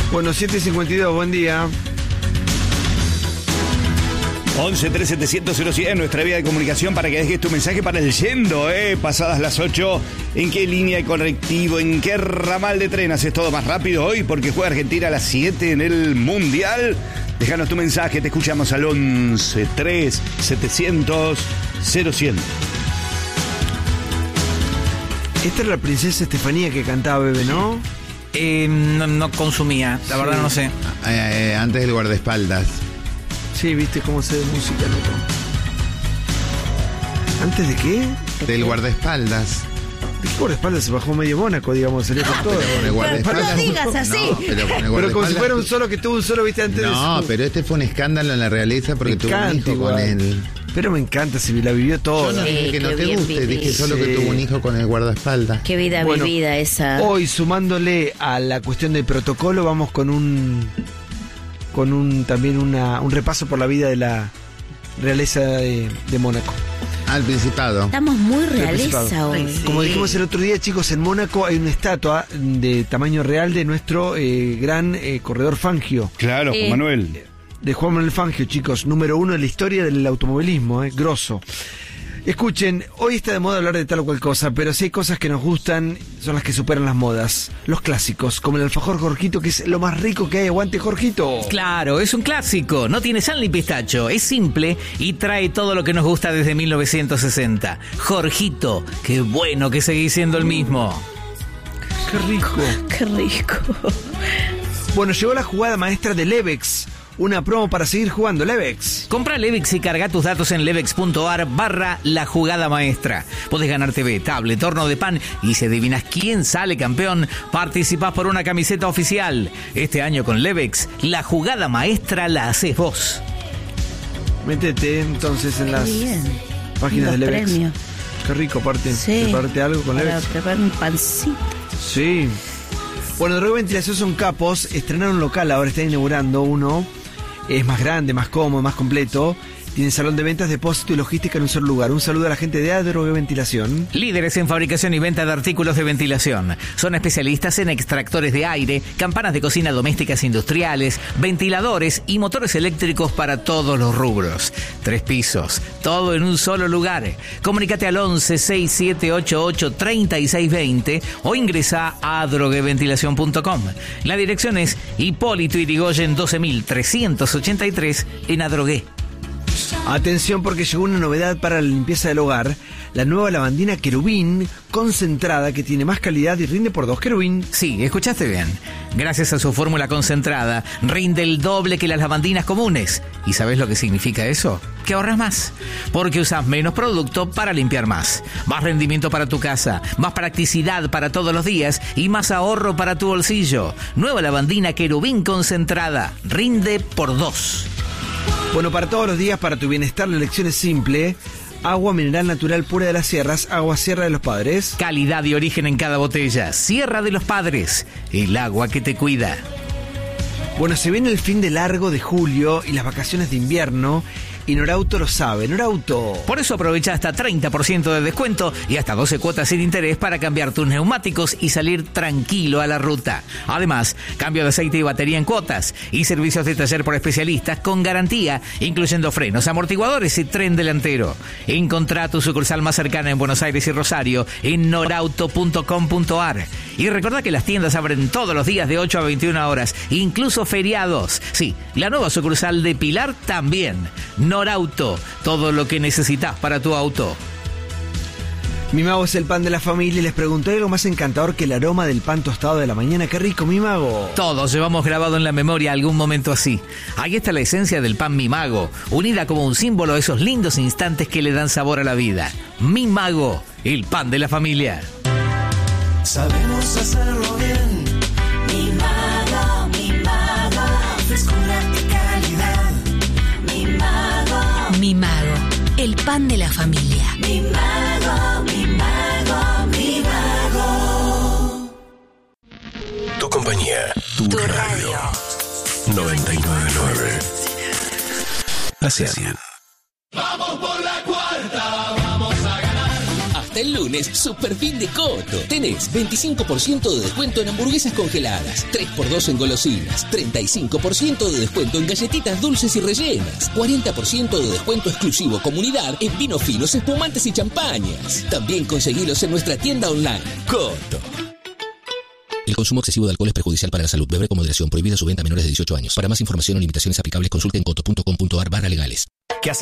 Bueno, 7:52, buen día. 11 3700 100, nuestra vía de comunicación para que dejes tu mensaje para el yendo, pasadas las 8. ¿En qué línea de colectivo, en qué ramal de tren haces todo más rápido hoy? Porque juega Argentina a las 7 en el Mundial. Déjanos tu mensaje, te escuchamos al 11 3 700 100. Esta era la princesa Estefanía que cantaba, Bebe, ¿no? No consumía, la verdad no sé. Antes del guardaespaldas. Sí, viste cómo se de música, loco. ¿Antes de qué? Del guardaespaldas. ¿De qué guardaespaldas? Se bajó medio Mónaco, digamos, salió con todo. Pero no digas así. No, pero como si fuera un solo, que tuvo un solo, viste, antes de No, pero este fue un escándalo en la realeza porque tuvo un hijo igual con él. Pero me encanta, si la vivió todo. Yo no dije que no te guste, dije solo que tuvo un hijo con el guardaespaldas. Qué vida vivida esa. Hoy, sumándole a la cuestión del protocolo, vamos con un repaso por la vida de la realeza de Mónaco. Al Principado. Estamos muy realeza hoy. Sí. Como dijimos el otro día, chicos, en Mónaco hay una estatua de tamaño real de nuestro gran corredor Fangio. Claro, Juan Manuel. De Juan Manuel Fangio, chicos, número 1 en la historia del automovilismo, grosso. Escuchen, hoy está de moda hablar de tal o cual cosa, pero si hay cosas que nos gustan, son las que superan las modas. Los clásicos, como el alfajor Jorgito, que es lo más rico que hay. ¡Aguante, Jorgito! Claro, es un clásico, no tiene sal ni pistacho, es simple y trae todo lo que nos gusta desde 1960. Jorgito, qué bueno que seguís siendo el mismo. ¡Qué rico! ¡Qué rico! Bueno, llegó la jugada maestra de Levex. Una promo para seguir jugando, Levex. Compra Levex y carga tus datos en levex.ar/la jugada maestra. Podés ganar TV, tablet, horno de pan y si adivinas quién sale campeón, participás por una camiseta oficial. Este año con Levex, la jugada maestra la haces vos. Métete entonces en las páginas de Levex. Premios. Qué rico, aparte. Sí. Prepararte algo con Levex. Preparar un pancito. Sí. Bueno, Drogué Ventilación son capos. Estrenaron un local, ahora están inaugurando uno. Es más grande, más cómodo, más completo. Tienen salón de ventas, depósito y logística en un solo lugar. Un saludo a la gente de Drogué Ventilación. Líderes en fabricación y venta de artículos de ventilación. Son especialistas en extractores de aire, campanas de cocina domésticas industriales, ventiladores y motores eléctricos para todos los rubros. 3 pisos, todo en un solo lugar. Comunícate al 11 6788 3620 o ingresa a drogueventilación.com. La dirección es Hipólito Yrigoyen 12383 en Adrogué. Atención, porque llegó una novedad para la limpieza del hogar. La nueva lavandina Querubín concentrada, que tiene más calidad y rinde por 2. Querubín. Sí, escuchaste bien. Gracias a su fórmula concentrada, rinde el doble que las lavandinas comunes. ¿Y sabes lo que significa eso? Que ahorras más, porque usas menos producto para limpiar más. Más rendimiento para tu casa, más practicidad para todos los días y más ahorro para tu bolsillo. Nueva lavandina Querubín concentrada, rinde por 2. Bueno, para todos los días, para tu bienestar, la elección es simple. Agua mineral natural pura de las sierras, agua Sierra de los Padres. Calidad y origen en cada botella. Sierra de los Padres, el agua que te cuida. Bueno, se viene el fin de largo de julio y las vacaciones de invierno. Y Norauto lo sabe. Norauto. Por eso aprovecha hasta 30% de descuento y hasta 12 cuotas sin interés para cambiar tus neumáticos y salir tranquilo a la ruta. Además, cambio de aceite y batería en cuotas y servicios de taller por especialistas con garantía, incluyendo frenos, amortiguadores y tren delantero. Encontrá tu sucursal más cercana en Buenos Aires y Rosario en norauto.com.ar. Y recordá que las tiendas abren todos los días de 8 a 21 horas, incluso feriados. Sí, la nueva sucursal de Pilar también. Norauto, todo lo que necesitas para tu auto. Mi mago es el pan de la familia y les pregunté algo más encantador que el aroma del pan tostado de la mañana. ¡Qué rico, mi mago! Todos llevamos grabado en la memoria algún momento así. Ahí está la esencia del pan Mi Mago, unida como un símbolo a esos lindos instantes que le dan sabor a la vida. Mi Mago, el pan de la familia. Sabemos hacerlo bien. Mi mago, frescura y calidad. Mi mago. Mi Mago, el pan de la familia. Mi mago, mi mago, mi mago. Tu compañía, tu radio. 999. Hacia 100. Vamos por la cuarta, vamos a ganar. Hasta hasta el lunes, super fin de Coto. Tenés 25% de descuento en hamburguesas congeladas, 3x2 en golosinas, 35% de descuento en galletitas dulces y rellenas, 40% de descuento exclusivo comunidad en vinos finos, espumantes y champañas. También conseguilos en nuestra tienda online, Coto. El consumo excesivo de alcohol es perjudicial para la salud. Beber con moderación. Prohibida su venta a menores de 18 años. Para más información o limitaciones aplicables, consulten coto.com.ar/legales.